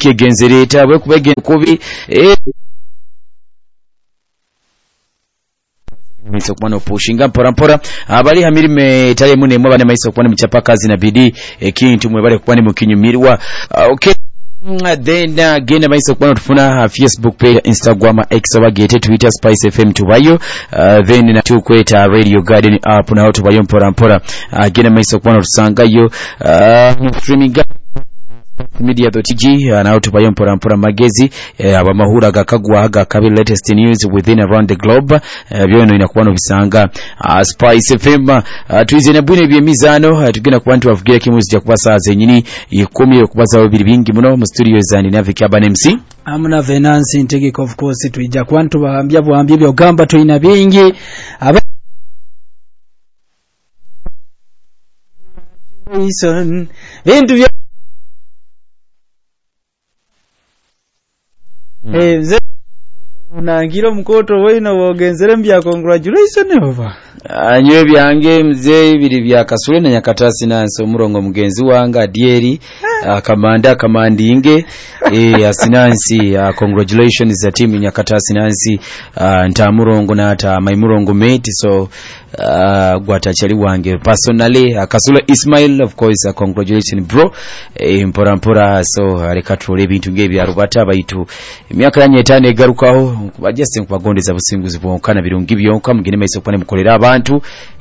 week egenzereta bwe kubege kubi maiso kubona pushinga mpora abali hamirime tale mune mwa bane maiso kubona mchapa kazi na bidii ekintu mwe bale kubona mukinyumirwa okay. Then again maiso kubona tufuna Facebook page, Instagram, X abagete, Twitter Spice FM tubayo then na tukweta Radio Garden app na tubayo mpora again maiso kubona tusangayo streaming media.tg na tubayo mpora magezi abamahura gakagwa gakabi latest news within around the globe byono inakuwa no bisanga Spice FM tuize na bune byemizano tugena ku bantu bavugira kimuzi cya kubasa zenyini 10 okubaza babiri bingi muno mu studio zani na Vikabane MC amuna Venance Integeko of course tuija ku bantu bahambya byogamba toina bingi bintu byo Nangiro mkoto wena wogenzere mbya congratulations over. Anyo byange mzee biri bya Kasule na Nyakatasi nanso murongo mugenzi wanga Dieri kamandinge asinansi congratulations za team Nyakatasi nansi ntamurongo na ata maimurongo mate so gwatachali wange personally Kasule Ismail of course congratulations bro mpora so alekatrole bintu ngebi arubata baitu emyaka yanye etane egarukaho bajese nkubagondeza businguzi bwonkana birungi byonka mugene maiso kwane mukolera abantu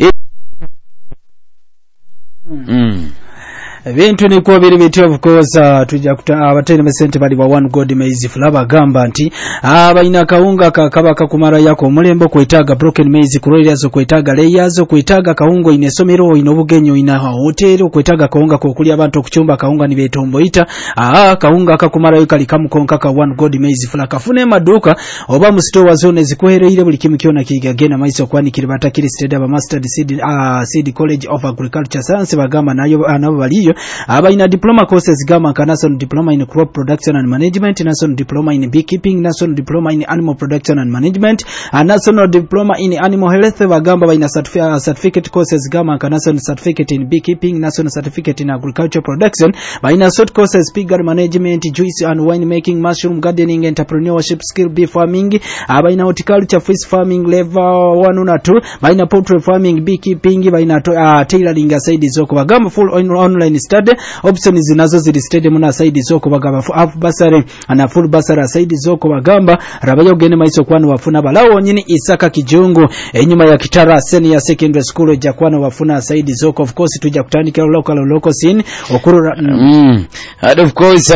Bintu niko biri biti of course tujja abatene mesente bali wa one god maize flava gamba nti abaina kaunga kakabaka kumara yako mulembo kwetaga broken maize kuroyazo kwetaga layers kwetaga kaungo inesomero inobugenyo ina hotel kwetaga kaunga kokuli abantu okuchumba kaunga ni betombo ita kaunga kakumara yokali kamukonka ka one god maize flava kafune maduka oba mu store zone zikohereire buli kimu kiona kigagena maize kwani kiribata kiri state aba master seed college of agriculture science bagamba nayo anabo baliyo abaina diploma courses gama national diploma in crop production and management, national diploma in beekeeping, national diploma in animal production and management, and national diploma in animal health bagamba baina certificate courses gama national certificate in beekeeping, national certificate in agriculture production, baina short courses pig management, juice and wine making, mushroom gardening, entrepreneurship, skill bee farming, baina horticulture, fish farming level 1 na 2, baina poultry farming, beekeeping, baina tailoring side zoko bagamba full online study options zinazo zili study muna side zoko bagamba half basare ana full basara side zoko bagamba rabayo gene maiso kwano wafuna balawo nyini Isaka Kijungu enyuma ya Kitara Senior Secondary School ja kwano wafuna side zoko of course tuja kutandika local scene okurura and of course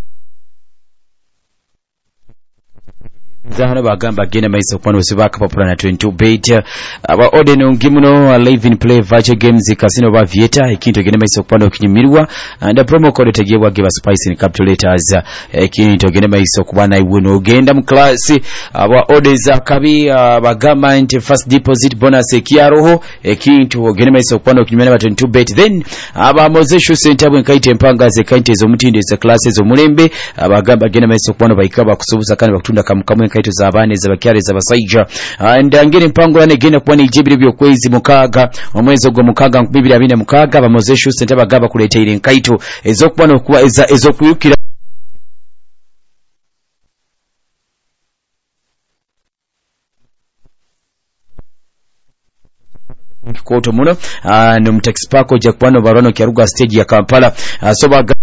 Zahana bagamba gene maiso kwano sibaka popula na 22 beta aba odeno ngimuno live in play virtual games casino ba vieta ikinto gene maiso kwano kinyumirwa and promo code tegewa give Spice in calculators ikinto gene maiso kubana ibuno genda mu class aba odeza kabi bagamba into first deposit bonus ekiaroho ikinto gene maiso kwano kinyumirwa 22 beta then aba mozesho center bwe kaite mpanga ze kaite zo mutinde za classes zo mulembe abagamba gene maiso kwano bayikaba kusubuza kandi bakutunda kamkamwe kaito za abane za bakyale za basaija and angene mpango yane genda kuba ni jibire byo kwezi mukaga omwezi ogwo mukaga 2026 bamozesho center bagaba kuleta ile nkaito ezokuba no kuba ezokuyukira koto muno no mtaxpako ja kwano barano kyaruga stage ya Kampala so baga